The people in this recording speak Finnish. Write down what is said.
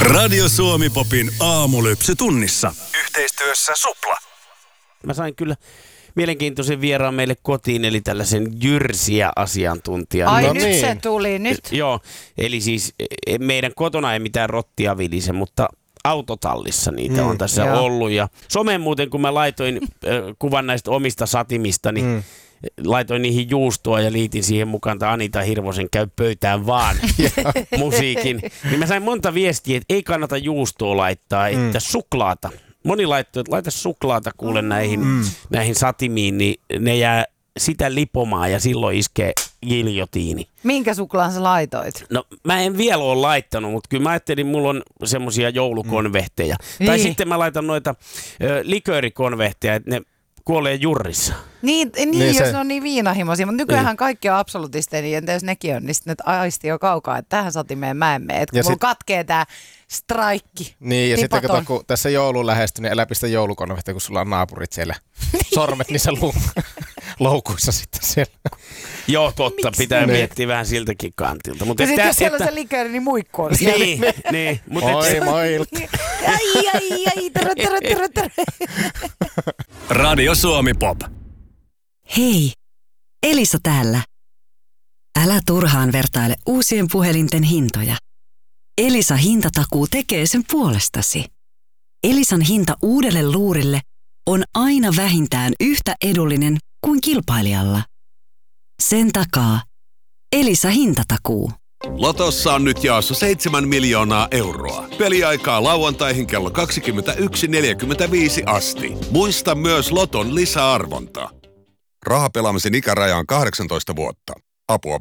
Radio Suomi Popin aamulypsy tunnissa. Yhteistyössä Supla. Mä sain kyllä mielenkiintoisen vieraan meille kotiin, eli tällaisen Jyrsiä-asiantuntijan. Ai nyt se tuli, nyt. Joo, eli siis meidän kotona ei mitään rottia vilise, mutta autotallissa niitä on tässä ollut. Ja someen muuten, kun mä laitoin kuvan näistä omista satimista, niin laitoin niihin juustoa ja liitin siihen mukaan Anita Hirvosen Käy pöytään vaan musiikin. Niin mä sain monta viestiä, että ei kannata juustoa laittaa, että suklaata. Moni laittoi, että laita suklaata kuule näihin satimiin, niin ne jää sitä lipomaan ja silloin iskee giljotiini. Minkä suklaan sä laitoit? No mä en vielä ole laittanut, mutta kyllä mä ajattelin, mulla on semmosia joulukonvehteja. Tai sitten mä laitan noita liköörikonvehteja, että ne kuolee jurrissa. Niin jos ne on niin viinahimoisia, mutta nykyään kaikki on absolutisten, niin jos nekin on, niin sitten ne aisti jo kaukaa, että tähän satimeen mä en mene. Että kun mulla katkee tää straikki. Niin, ja sitten kato, kun tässä joulu lähestyy, niin älä pistä joulukonvehtia, kun sulla on naapurit siellä. Sormet niissä loukuissa sitten siellä. Joo, totta. Pitää miettiä vähän siltäkin kantilta. Mutta ja sitten jos siellä on se likööri, niin muikku on siellä. Niin. Moi. Ai, terve. Radio Suomi Pop. Hei, Elisa täällä. Älä turhaan vertaile uusien puhelinten hintoja. Elisa hintatakuu tekee sen puolestasi. Elisan hinta uudelle luurille on aina vähintään yhtä edullinen kuin kilpailijalla. Sen takaa Elisa hintatakuu. Lotossa on nyt jaossa 7 miljoonaa euroa. Peliaikaa lauantaihin kello 21.45 asti. Muista myös Loton lisäarvonta. Rahapelaamisen ikäraja on 18 vuotta. Apua